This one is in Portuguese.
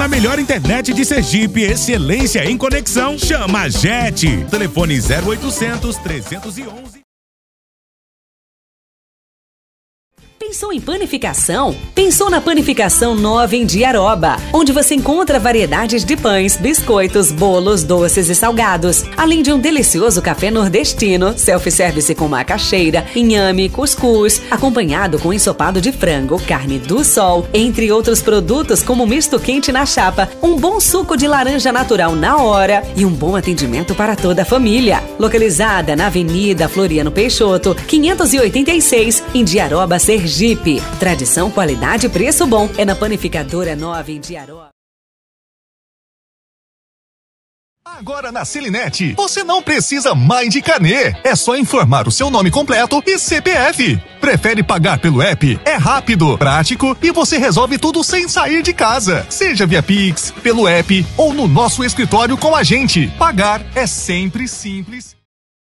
A melhor internet de Sergipe, excelência em conexão, chama a JET. Telefone 0800 311. Pensou em panificação? Pensou na Panificação Nova em Diaroba, onde você encontra variedades de pães, biscoitos, bolos, doces e salgados, além de um delicioso café nordestino, self-service com macaxeira, inhame, cuscuz, acompanhado com ensopado de frango, carne do sol, entre outros produtos como misto quente na chapa, um bom suco de laranja natural na hora e um bom atendimento para toda a família. Localizada na Avenida Floriano Peixoto, 586, em Diaroba, Sergipe. Tradição, qualidade e preço bom é na Panificadora Nova em Diaroba. Agora na Selinete, você não precisa mais de carnê. É só informar o seu nome completo e CPF. Prefere pagar pelo app? É rápido, prático e você resolve tudo sem sair de casa. Seja via Pix, pelo app ou no nosso escritório com a gente. Pagar é sempre simples.